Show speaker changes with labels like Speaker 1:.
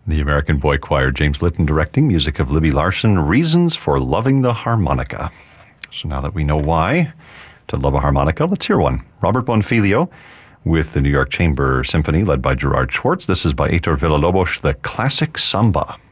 Speaker 1: The American Boy Choir, James Litton directing, music of Libby Larsen, Reasons for Loving the Harmonica. So now that we know why to love a harmonica, let's hear one. Robert Bonfiglio with the New York Chamber Symphony led by Gerard Schwartz. This is by Heitor Villa-Lobos, the classic samba.